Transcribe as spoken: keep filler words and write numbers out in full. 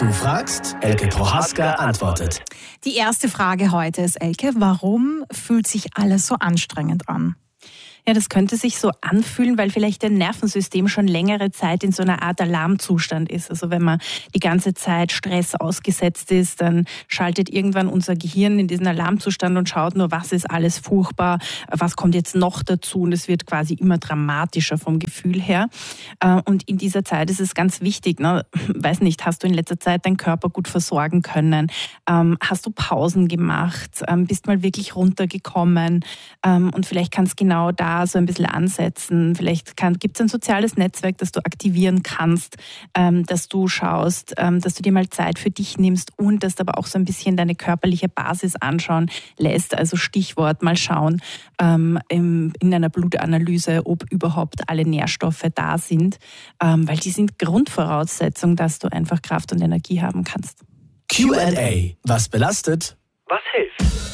Du fragst, Elke Prohaska antwortet. Die erste Frage heute ist, Elke, warum fühlt sich alles so anstrengend an? Ja, das könnte sich so anfühlen, weil vielleicht dein Nervensystem schon längere Zeit in so einer Art Alarmzustand ist. Also wenn man die ganze Zeit Stress ausgesetzt ist, dann schaltet irgendwann unser Gehirn in diesen Alarmzustand und schaut nur, was ist alles furchtbar, was kommt jetzt noch dazu, und es wird quasi immer dramatischer vom Gefühl her. Und in dieser Zeit ist es ganz wichtig, ne? Weiß nicht, hast du in letzter Zeit deinen Körper gut versorgen können? Hast du Pausen gemacht? Bist mal wirklich runtergekommen? Und vielleicht kannst du genau da so ein bisschen ansetzen. Vielleicht gibt es ein soziales Netzwerk, das du aktivieren kannst, ähm, dass du schaust, ähm, dass du dir mal Zeit für dich nimmst und dass du aber auch so ein bisschen deine körperliche Basis anschauen lässt. Also Stichwort mal schauen ähm, im, in einer Blutanalyse, ob überhaupt alle Nährstoffe da sind, ähm, weil die sind Grundvoraussetzung, dass du einfach Kraft und Energie haben kannst. Q and A. Was belastet? Was hilft?